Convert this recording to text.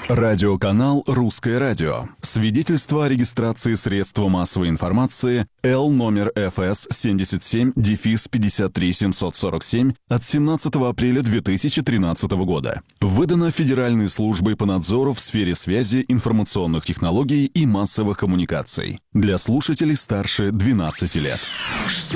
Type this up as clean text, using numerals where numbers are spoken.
Радиоканал «Русское радио». Свидетельство о регистрации средства массовой информации Л номер ФС 77-53747 от 17 апреля 2013 года. Выдано Федеральной службой по надзору в сфере связи, информационных технологий и массовых коммуникаций. Для слушателей старше 12 лет. Что